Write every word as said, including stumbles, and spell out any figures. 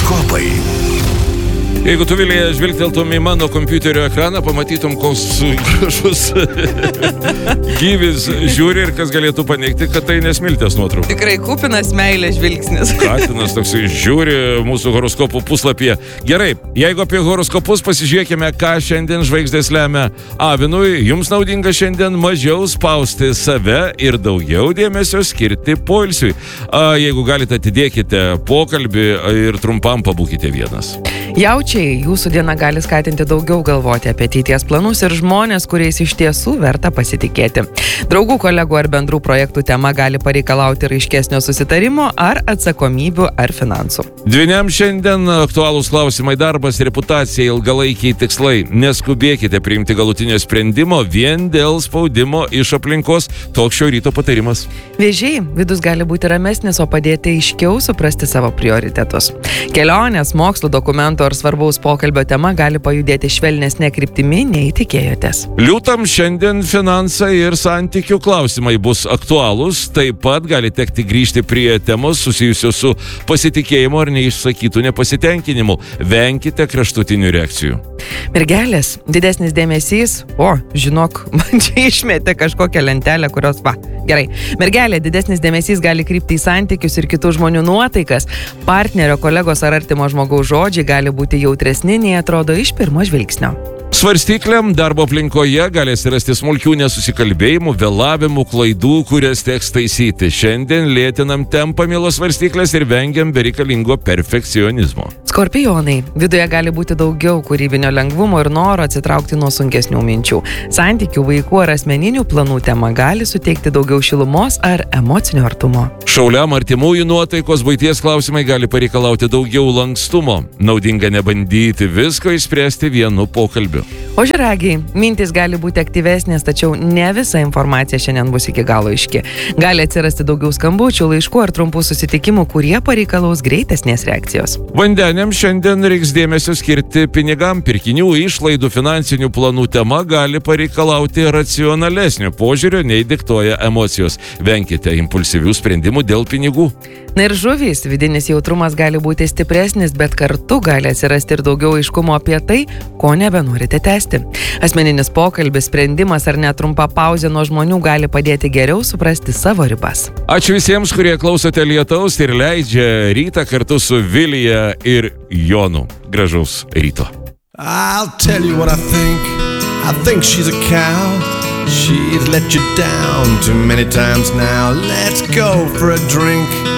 Horoskopai. Jeigu tu, Vilija, žvilgteltum į mano kompiuterio ekraną, pamatytum, koks gražus gyvis žiūri ir kas galėtų paneigti, kad tai nesmiltės nuotrauka. Tikrai kupinas meilės žvilgsnis. Katinas toksai žiūri mūsų horoskopų puslapyje. Gerai, jeigu apie horoskopus pasižiūrėkime, ką šiandien žvaigždės lemia avinui, jums naudinga šiandien mažiau spausti save ir daugiau dėmesio skirti poilsiui. A, jeigu galite, atidėkite pokalbį ir trumpam pabūkite vienas. Jaučiai, jūsų diena gali skatinti daugiau galvoti apie ateities planus ir žmonės, kuriais iš tiesų verta pasitikėti. Draugų, kolegų ar bendrų projektų tema gali pareikalauti raiškesnio susitarimo ar atsakomybių ar finansų. Dvyniam šiandien aktualūs klausimai: darbas, reputacija, ilgalaikiai tikslai. Neskubėkite priimti galutinio sprendimo vien dėl spaudimo iš aplinkos. Toks šio ryto patarimas. Vėžiai, vidus gali būti ramesnis, o padėti aiškiau suprasti savo prioritetus. Kelionės, mokslo dokumentų ar svarbaus pokalbio tema gali pajudėti švelnesnė kryptimi, nei tikėjotės. Liūtam šiandien finansai ir santykių klausimai bus aktualūs, taip pat gali tekti grįžti prie temos susijusios su pasitikėjimu ar neišsakytų nepasitenkinimu. Venkite kraštutinių reakcijų. Mergelės, didesnis dėmesys, o, žinok, man čia išmetė kažkokią lentelę, kurios, va, gerai. Mergelė, didesnis dėmesys gali krypti į santykius ir kitų žmonių nuotaikas. Partnerio, kolegos ar artimo žmogaus žodžiai gali būti jautresni, nei atrodo iš pirmo žvilgsnio. Svarstyklėm darbo aplinkoje gali atsirasti smulkių nesusikalbėjimų, vėlavimų, klaidų, kurias teks taisyti. Šiandien lėtinam tempą, mielos svarstyklės, ir vengiam bereikalingo perfekcionizmo. Skorpionai, viduje gali būti daugiau kūrybinio lengvumo ir noro atsitraukti nuo sunkesnių minčių. Santykių, vaikų ar asmeninių planų tema gali suteikti daugiau šilumos ar emocinio artumo. Šauliam artimųjų nuotaikos, buities klausimai gali pareikalauti daugiau lankstumo. Naudinga nebandyti visko išspręsti vienu pokalbiu. Ožiaragiai, mintis gali būti aktyvesnės, tačiau ne visa informacija šiandien bus iki galo aiški. Gali atsirasti daugiau skambučių, laiškų ar trumpų susitikimų, kurie pareikalaus greitesnės reakcijos. Vandeniam šiandien reiks dėmesio skirti pinigam, pirkinių, išlaidų, finansinių planų tema gali pareikalauti racionalesnio požiūrio, nei diktuoja emocijos. Venkite impulsyvių sprendimų dėl pinigų. Na ir žuvys, vidinis jautrumas gali būti stipresnis, bet kartu gali atsirasti ir daugiau aiškumo apie tai, ko nebenorite tęsti. Asmeninis pokalbis, sprendimas ar net trumpa pauzė nuo žmonių gali padėti geriau suprasti savo ribas. Ačiū visiems, kurie klausote Lietaus ir leidžia rytą kartu su Vilija ir Jonu. Gražaus ryto. I'll tell you what I think. I think she's a cow. She's let you down too many times now. Let's go for a drink.